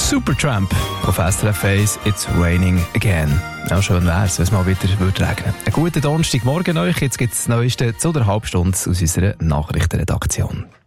Supertramp auf SRF 1, It's Raining Again. Auch schön wär's, wenn es mal wieder regnen würde. Einen guten Donnerstagmorgen euch. Jetzt gibt es das Neueste zu der Halbstunde aus unserer Nachrichtenredaktion.